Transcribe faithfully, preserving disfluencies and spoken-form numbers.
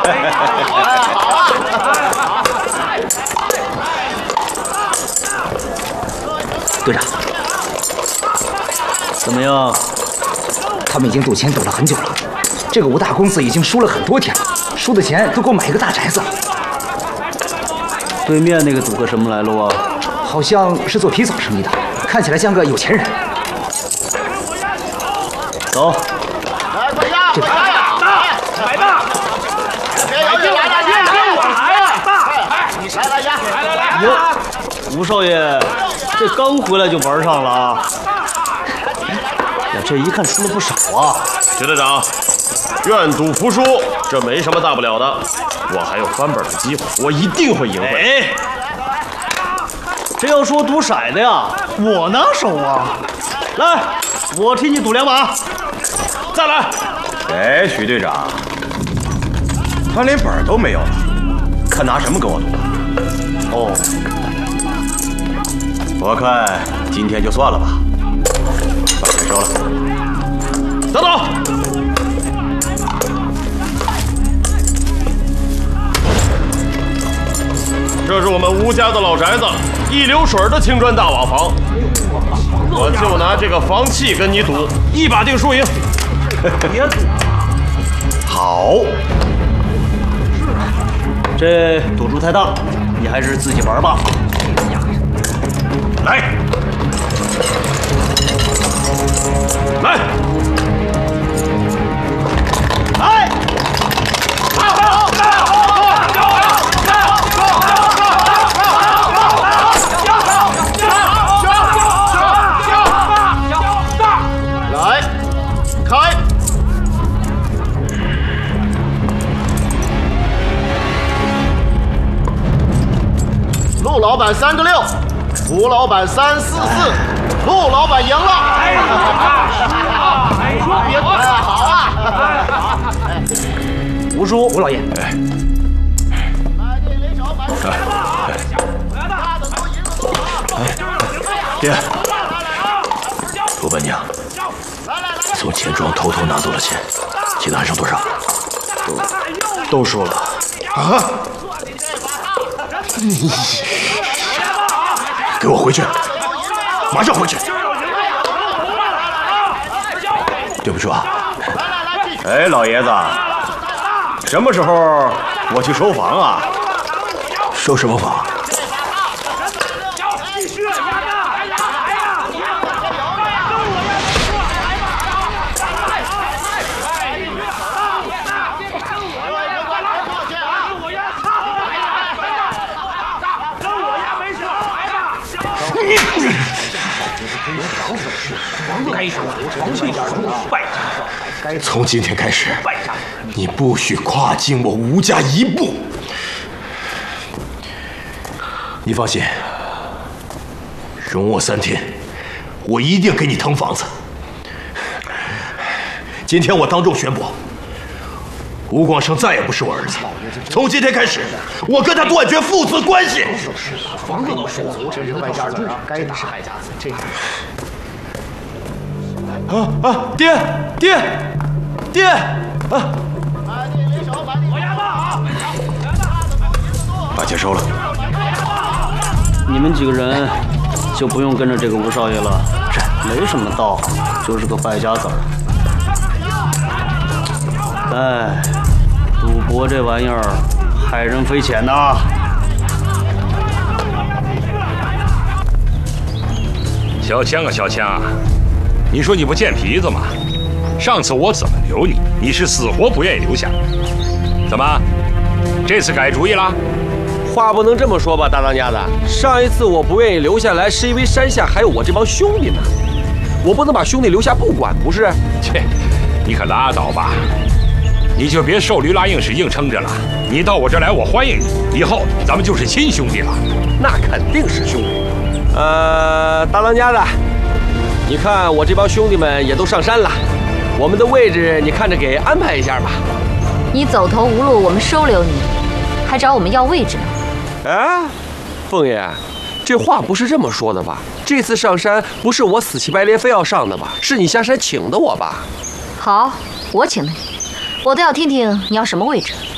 队长，怎么样？他们已经赌钱赌了很久了，这个吴大公子已经输了很多天了，输的钱都够买一个大宅子。对面那个赌客什么来路啊？好像是做皮草生意的，看起来像个有钱人。走。 来，快压！ 这边。 来呀！ 来吧！ 别犹豫，来来来，跟我来呀！来来压！ 来来来！ 哟，吴少爷，这刚回来就玩上了啊！呀，这一看输了不少啊！ 徐队长，愿赌服输，这没什么大不了的。我还有翻本的机会，我一定会赢回来。 哎，这要说赌骰子呀，我拿手啊！来，我替你赌两把。再来。 哎，徐队长，他连本都没有了，看拿什么跟我赌？ 哦， 我看今天就算了吧，把钱收了。 等等。这是我们吴家的老宅子，一流水的青砖大瓦房。我就拿这个房契跟你赌，一把定输赢。 别赌。 好， 这赌注太大，你还是自己玩吧。 来，来， 来！ 来，开！陆老板三个六，吴老板三四四，陆老板赢了。 哎，说别过来， 好啊！ 吴叔，吴老爷， 买地离手，买地离手。大的多，银子多啊！ 爹，罗板娘从钱庄偷偷拿走了钱，现在还剩多少？ 都都输了。 啊！给我回去，马上回去！对不住啊。哎，老爷子，什么时候我去收房啊？收什么房？从今天开始，你不许跨进我吴家一步。你放心，容我三天，我一定给你腾房子。今天我当众宣布，吴广生再也不是我儿子。从今天开始，我跟他断绝父子关系。 房子都收足，这是败家子啊！该打败家子，这样。 啊啊！爹爹爹啊！ 买地离手，买地离手啊！ 把钱收了。 你们几个人就不用跟着这个吴少爷了，这没什么道，就是个败家子儿。哎，赌博这玩意儿害人匪浅呐。 小枪啊，小枪啊！你说你不见皮子吗？上次我怎么留你，你是死活不愿意留下。怎么，这次改主意了？ 话不能这么说吧，大当家的。上一次我不愿意留下来，是因为山下还有我这帮兄弟呢。我不能把兄弟留下不管，不是？ 切，你可拉倒吧！你就别受驴拉硬是硬撑着了。你到我这儿来，我欢迎你。以后咱们就是亲兄弟了。 那肯定是兄弟。呃，大当家的。你看我这帮兄弟们也都上山了，我们的位置你看着给安排一下吧。 你走投无路，我们收留你，还找我们要位置呢。 哎，凤爷，这话不是这么说的吧？这次上山不是我死乞白赖非要上的吧？是你下山请的我吧？ 好，我请的你，我倒要听听你要什么位置。